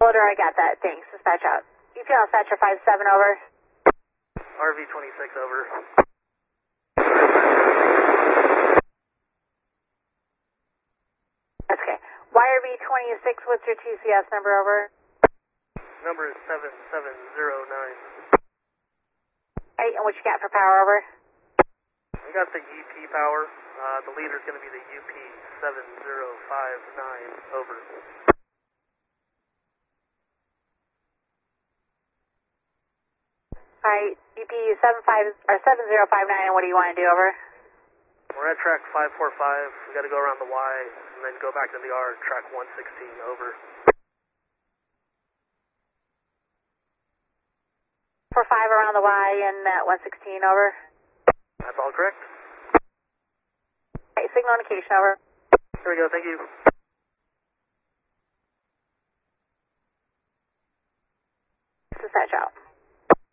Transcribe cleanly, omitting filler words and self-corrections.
loader, I got that. Thanks. Dispatch out. ETL dispatcher 57 over. RV-26 over. Okay. YRV-26, what's your TCS number over? Number is 7709. Hey, and what you got for power over? We got the EP power. The leader's going to be the UP7059 over. Alright, UP 7059, and what do you want to do over? We're at track 545. We got to go around the Y and then go back to the R, track 116 over. 45 around the Y and 116 over. That's all correct. Alright, signal indication over. Here we go, thank you. Dispatch out.